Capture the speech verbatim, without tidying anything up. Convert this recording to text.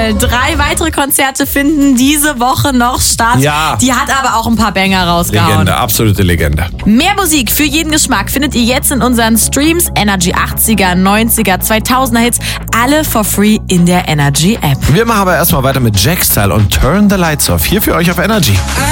Fall. Drei weitere Konzerte finden diese Woche noch statt. Ja. Die hat aber auch ein paar Banger rausgehauen. Legende, absolute Legende. Mehr Musik für jeden Geschmack findet ihr jetzt in unseren Streams. Energy achtziger, neunziger, zweitausender Hits. Alle for free in der Energy App. Wir machen aber erstmal weiter mit Jack Style und Turn the Lights Off. Hier für euch auf Energy.